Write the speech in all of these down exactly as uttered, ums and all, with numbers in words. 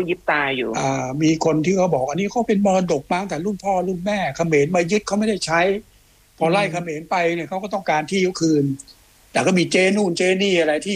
ยิบตาอยู่มีคนที่เขาบอกอันนี้เขาเป็นมรดกมาตั้งแต่รุ่นพ่อรุ่นแม่เขมรมายึดเขาไม่ได้ใช้พอไล่เขมรไปเนี่ยเขาก็ต้องการที่ยุคืนแต่ก็มีเจนู่นเจนี่อะไรที่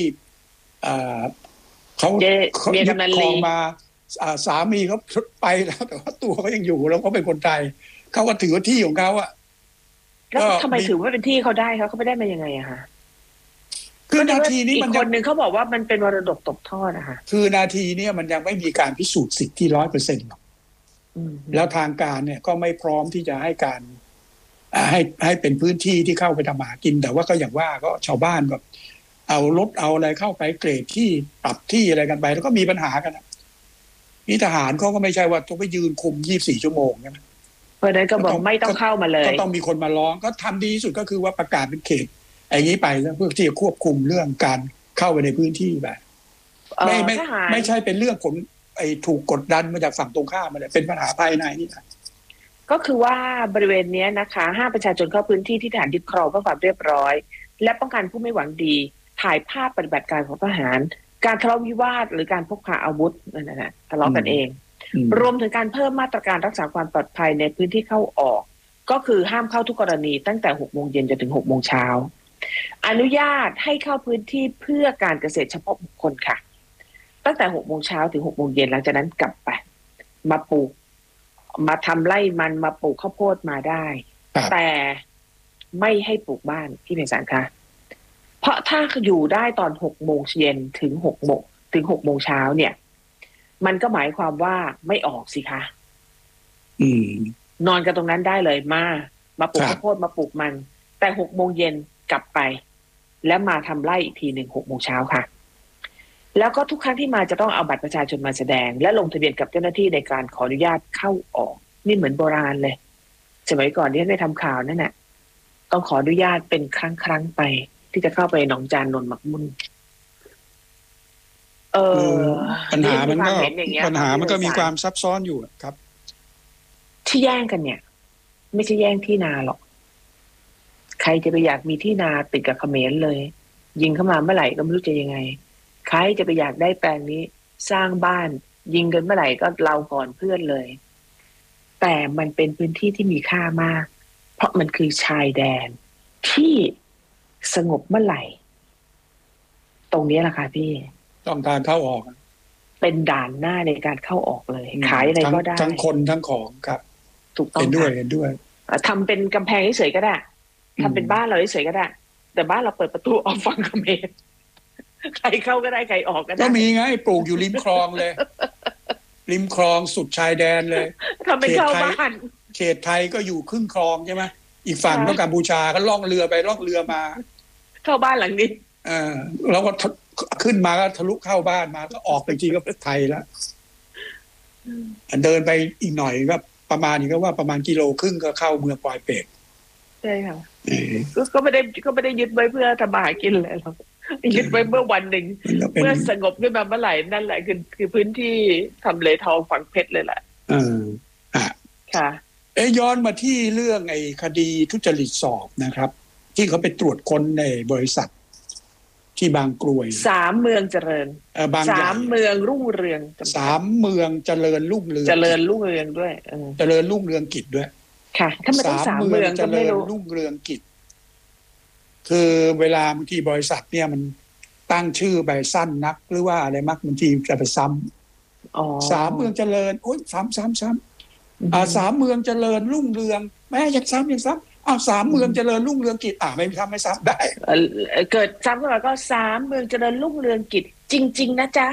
เขาเขายึดครองมาสามีเขาไปแล้วแต่ว่าตัวเขายังอยู่แล้วเขาเป็นคนไทยเขาก็ถือว่าที่ของเขาอะแล้วทำไมถือว่าเป็นที่เขาได้เขาเขาไม่ได้มายังไงอะคะคือนาทีนี้มันอีกคนนึงเขาบอกว่ามันเป็นมรดกตกทอดอะค่ะคือนาทีนี้มันยังไม่มีการพิสูจน์สิทธิ์ที่ร้อยเปอร์เซ็นต์หรอกแล้วทางการเนี่ยก็ไม่พร้อมที่จะให้การให้ให้เป็นพื้นที่ที่เข้าไปทำหากินแต่ว่าก็อย่างว่าก็ชาวบ้านแบบเอารถเอาอะไรเข้าไปเกรดที่ปรับที่อะไรกันไปแล้วก็มีปัญหากันนี่ทหารเขาก็ไม่ใช่ว่าต้องไปยืนคุมยี่สิบสี่ชั่วโมงใช่ไหมเพราะนั้นก็บอกไม่ต้องเข้ามาเลยก็ต้องมีคนมาร้องก็ทำดีที่สุดก็คือว่าประกาศเป็นเขตอย่างนี้ไปเพื่อที่จะควบคุมเรื่องการเข้าไปในพื้นที่แบบไม่ไม่ไม่ใช่เป็นเรื่องผลไอ้ถูกกดดันมาจากฝั่งตรงข้ามมาเลยเป็นปัญหาภายในนี่นะก็คือว่าบริเวณนี้นะคะห้ามประชาชนเข้าพื้นที่ที่ทหารยึดครองเพื่อความเรียบร้อยและป้องกันผู้ไม่หวังดีถ่ายภาพปฏิบัติการของทหารการทะเลาะวิวาทหรือการพกพาอาวุธนั่นนะทะเลาะกันเองรวมถึงการเพิ่มมาตรการรักษาความปลอดภัยในพื้นที่เข้าออกก็คือห้ามเข้าทุกกรณีตั้งแต่หกโมงเย็นจนถึงหกโมงเช้าอนุญาตให้เข้าพื้นที่เพื่อการเกษตรเฉพาะบุคคลค่ะตั้งแต่หกโมงเช้าถึงหกโมงเย็นหลังจากนั้นกลับไปมาปลูกมาทำไร่มันมาปลูกข้าวโพดมาได้แต่ไม่ให้ปลูกบ้านที่เพชรสารค่ะเพราะถ้าอยู่ได้ตอนหกโมงเย็นถึงหกโมงถึงหกโมงเช้าเนี่ยมันก็หมายความว่าไม่ออกสิคะอืมนอนกันตรงนั้นได้เลยมามาปลูกข้าวโพดมาปลูกมันแต่หกโมงเย็นกลับไปแล้วมาทำไร่อีกทีหนึ่งหกโมงเช้าค่ะแล้วก็ทุกครั้งที่มาจะต้องเอาบัตรประชาชนมาแสดงและลงทะเบียนกับเจ้าหน้าที่ในการขออนุญาตเข้าออกนี่เหมือนโบราณเลยสมัยก่อนที่ได้ทำข่าวนั่นแหละต้องขออนุญาตเป็นครั้งครั้งไปที่จะเข้าไปหนองจานนนท์หมักมุ่นเออปัญหามันก็ปัญหามันก็มีความซับซ้อนอยู่ครับที่แย่งกันเนี่ยไม่ใช่แย่งที่นาหรอกใครจะไปอยากมีที่นาติดกับเขมรเลยยิงเข้ามาเมื่อไหร่ก็ไม่รู้จะยังไงใครจะไปอยากได้แปลงนี้สร้างบ้านยิงกันเมื่อไหร่ก็เราก่อนเพื่อนเลยแต่มันเป็นพื้นที่ที่มีค่ามากเพราะมันคือชายแดนที่สงบเมื่อไหร่ตรงนี้แหละค่ะพี่ต้องการเข้าออกเป็นด่านหน้าในการเข้าออกเลยขายอะไรก็ได้ทั้งคนทั้งของครับถูกต้องเห็นด้วยเห็นด้วยทำเป็นกำแพงเฉยๆก็ได้ทำเป็นบ้านเราเฉยๆก็ได้แต่บ้านเราเปิดประตูออกฝั่งเขมรใครเข้าก็ได้ใครออกก็ได้ก็มีไงปลูกอยู่ริมคลองเลยริมคลองสุดชายแดนเลยทำเป็นเข้าบ้านเขตไทยก็อยู่ครึ่งคลองใช่ไหมอีกฝั่งก็กัมพูชาก็ล่องเรือไปล่องเรือมาเข้าบ้านหลังนี้เออแล้วก็ขึ้นมาก็ทะลุเข้าบ้านมาก็ออกไปจริงก็ไทยแล้วเดินไปอีกหน่อยก็ประมาณนี้ก็ว่าประมาณกิโลครึ่งก็เข้าเมืองปอยเปกใช่ค่ะก็ไม่ได้ก็ไม่ได้ยึดไว้เพื่อทำมาหากินเลยหรอกยึดไว้เมื่อวันหนึ่งเมื่อสงบขึ้นมาเมื่อไหร่นั่นแหละคือคือพื้นที่ทำเลทองฝังเพชรเลยแหละเอออ่ะค่ะเอ้ย้อนมาที่เรื่องไอ้คดีทุจริตสอบนะครับที่เขาไปตรวจค้นในบริษัทที่บางกรวยสามเมืองเจริญเออบางสามเมืองรุ่งเรืองสามเมืองเจริญรุ่งเรืองเจริญรุ่งเรืองด้วยเออเจริญรุ่งเรืองกิจด้วยค่ะถ้ามันต้องสามเมืองก็ไม่รู้รุ่งเรืองกิจคือเวลาบางทีบริษัทเนี่ยมันตั้งชื่อใบสั้นนักหรือว่าอะไรมักบางทีจะไปซ้ำอ๋อสามเมืองเจริญโอ๊ยซ้ำซ้ำซ้ำอ่าสามเมืองเจริญรุ่งเรืองแม้ยังซ้ำยังซ้ำอ้าวสามเมืองเจริญรุ่งเรืองกิจอ่าไม่ทำไม่ซ้ำได้เกิดซ้ำขึ้นมาก็สามเมืองเจริญรุ่งเรืองกิจจริงๆนะจ๊ะ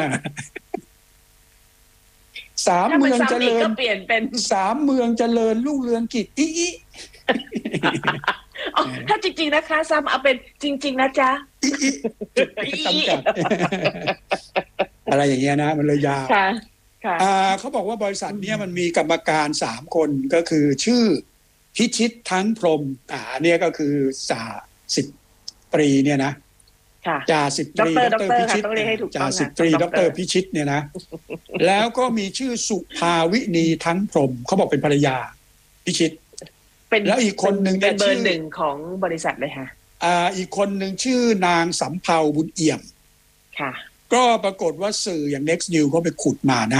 สามเมืองเจริญก็เปลี่ยนเป็นสามเมืองเจริญรุ่งเรืองกิจอีอีถ้าจริงๆนะคะซ้ำเอาเป็นจริงๆนะจ๊ะจำกัดอะไรอย่างเงี้ยนะมันเลยยาวค่ะค่ะเขาบอกว่าบริษัทนี้มันมีกรรมการสามคนก็คือชื่อพิชิตทั้งพรหมอ่าเนี่ยก็คือจ่าสิบตรีเนี่ยนะจ่าสิบตรีดรพิชิตจ่าสิบตรีดรพิชิตเนี่ยนะแล้วก็มีชื่อสุภาวินีทั้งพรหมเขาบอกเป็นภรรยาพิชิตแล้วอีกคนหนึ่งเป็นเบอร์หนึ่งของบริษัทเลยค่ะอ่าอีกคนหนึ่งชื่อนางสำเภาบุญเอี่ยมค่ะก็ปรากฏว่าสื่ออย่าง Next News เขาไปขุดมานะ